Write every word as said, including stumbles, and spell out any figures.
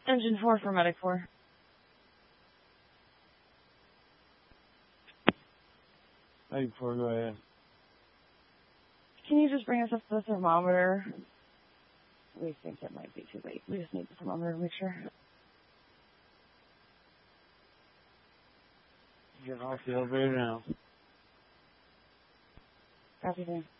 Engine four for Medic four. Medic four, go ahead. Can you just bring us up to the thermometer? We think it might be too late. We just need the thermometer to make sure. Get off the elevator now. Copy, thing.